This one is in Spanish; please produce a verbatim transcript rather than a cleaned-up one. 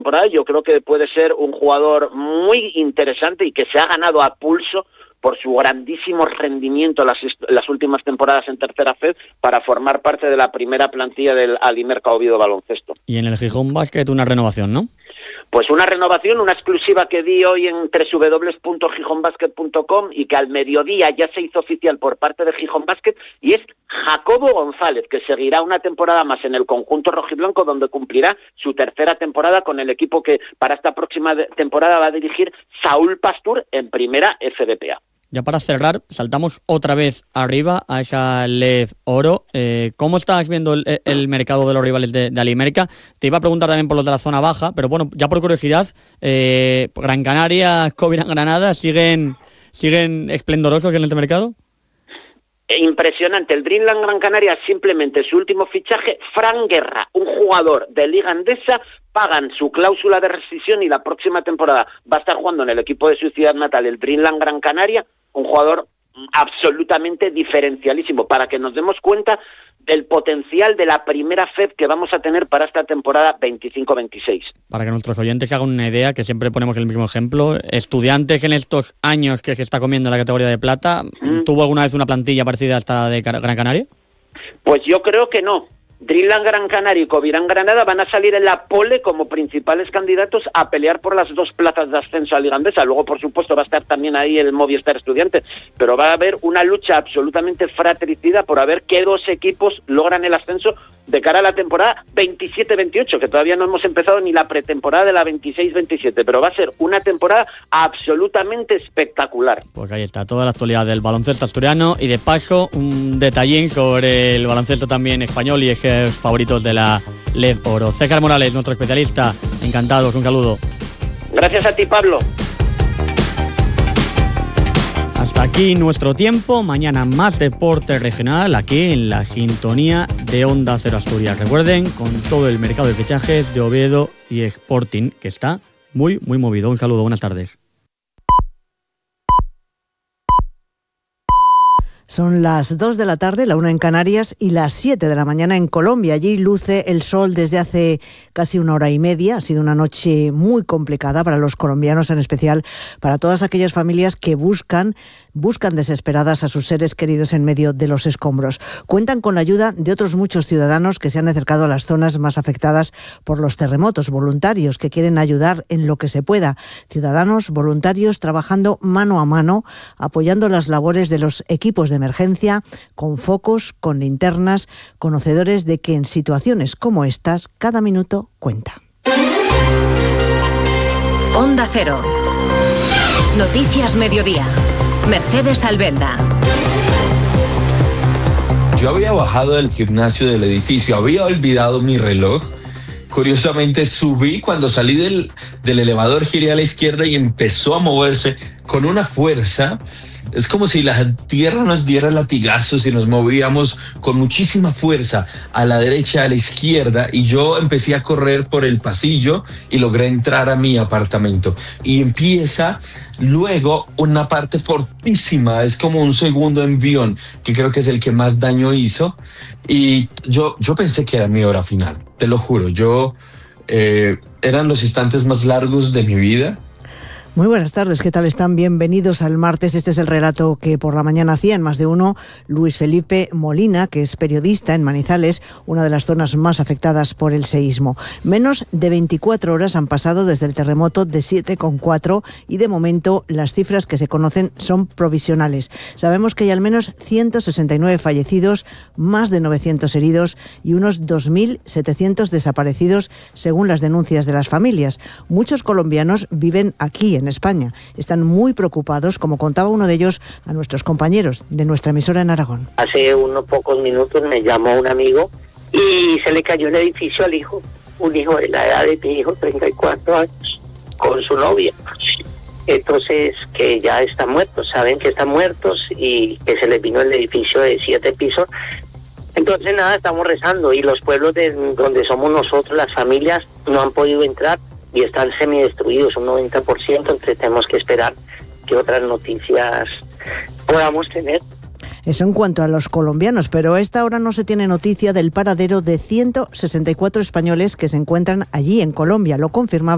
temporada. Yo creo que puede ser un jugador muy interesante y que se ha ganado a pulso por su grandísimo rendimiento las, las últimas temporadas en Tercera F E D para formar parte de la primera plantilla del Alimerca Oviedo Baloncesto. Y en el Gijón Basket una renovación, ¿no? Pues una renovación, una exclusiva que di hoy en doble u doble u doble u punto gijón basket punto com y que al mediodía ya se hizo oficial por parte de Gijón Basket, y es Jacobo González, que seguirá una temporada más en el conjunto rojiblanco, donde cumplirá su tercera temporada con el equipo que para esta próxima temporada va a dirigir Saúl Pastur en primera F D P A. Ya para cerrar, saltamos otra vez arriba a esa L E V Oro. Eh, ¿Cómo estás viendo el, el mercado de los rivales de, de Alimerca? Te iba a preguntar también por los de la zona baja, pero bueno, ya por curiosidad, eh, Gran Canaria, Covirán, Granada, ¿siguen, siguen esplendorosos en este mercado? Impresionante. El Dreamland Gran Canaria, simplemente su último fichaje, Fran Guerra, un jugador de Liga Endesa, pagan su cláusula de rescisión y la próxima temporada va a estar jugando en el equipo de su ciudad natal, el Dreamland Gran Canaria, un jugador absolutamente diferencialísimo, para que nos demos cuenta del potencial de la primera F E D que vamos a tener para esta temporada veinticinco veintiséis. Para que nuestros oyentes se hagan una idea, que siempre ponemos el mismo ejemplo, Estudiantes en estos años que se está comiendo la categoría de plata, ¿Mm? ¿tuvo alguna vez una plantilla parecida a esta de Gran Canaria? Pues yo creo que no. Dreamland Gran Canaria y Covirán Granada van a salir en la pole como principales candidatos a pelear por las dos plazas de ascenso a Liga Endesa. Luego, por supuesto, va a estar también ahí el Movistar Estudiantes, pero va a haber una lucha absolutamente fratricida por a ver qué dos equipos logran el ascenso de cara a la temporada veintisiete veintiocho, que todavía no hemos empezado ni la pretemporada de la veintiséis veintisiete, pero va a ser una temporada absolutamente espectacular. Pues ahí está, toda la actualidad del baloncesto asturiano, y de paso un detallín sobre el baloncesto también español y esos favoritos de la L E V Oro. César Morales, nuestro especialista, encantados, un saludo. Gracias a ti, Pablo. Hasta aquí nuestro tiempo. Mañana más deporte regional aquí en la sintonía de Onda Cero Asturias. Recuerden, con todo el mercado de fichajes de Oviedo y Sporting, que está muy, muy movido. Un saludo, buenas tardes. Son las dos de la tarde, la una en Canarias, y las siete de la mañana en Colombia. Allí luce el sol desde hace casi una hora y media. Ha sido una noche muy complicada para los colombianos, en especial para todas aquellas familias que buscan buscan desesperadas a sus seres queridos en medio de los escombros. Cuentan con la ayuda de otros muchos ciudadanos que se han acercado a las zonas más afectadas por los terremotos, voluntarios que quieren ayudar en lo que se pueda. Ciudadanos voluntarios trabajando mano a mano, apoyando las labores de los equipos de emergencia, con focos, con linternas, conocedores de que en situaciones como estas, cada minuto cuenta. Onda Cero. Noticias Mediodía. Mercedes Albenda. Yo había bajado del gimnasio del edificio, había olvidado mi reloj. Curiosamente subí, cuando salí del, del elevador giré a la izquierda y empezó a moverse con una fuerza. Es como si la tierra nos diera latigazos y nos movíamos con muchísima fuerza a la derecha, a la izquierda, y yo empecé a correr por el pasillo y logré entrar a mi apartamento. Y empieza luego una parte fortísima, es como un segundo envión, que creo que es el que más daño hizo, y yo, yo pensé que era mi hora final, te lo juro. Yo eh, eran los instantes más largos de mi vida. Muy buenas tardes, ¿qué tal están? Bienvenidos al martes. Este es el relato que por la mañana hacía en Más de Uno Luis Felipe Molina, que es periodista en Manizales, una de las zonas más afectadas por el seísmo. Menos de veinticuatro horas han pasado desde el terremoto de siete coma cuatro y de momento las cifras que se conocen son provisionales. Sabemos que hay al menos ciento sesenta y nueve fallecidos, más de novecientos heridos y unos dos mil setecientos desaparecidos, según las denuncias de las familias. Muchos colombianos viven aquí en España. Están muy preocupados, como contaba uno de ellos a nuestros compañeros de nuestra emisora en Aragón. Hace unos pocos minutos me llamó un amigo y se le cayó el edificio al hijo, un hijo de la edad de mi hijo, treinta y cuatro años, con su novia. Entonces, que ya están muertos, saben que están muertos y que se les vino el edificio de siete pisos. Entonces, nada, estamos rezando, y los pueblos de donde somos nosotros, las familias, no han podido entrar y están semidestruidos, un noventa por ciento, entonces tenemos que esperar que otras noticias podamos tener. Eso en cuanto a los colombianos, pero a esta hora no se tiene noticia del paradero de ciento sesenta y cuatro españoles que se encuentran allí en Colombia. Lo confirmaba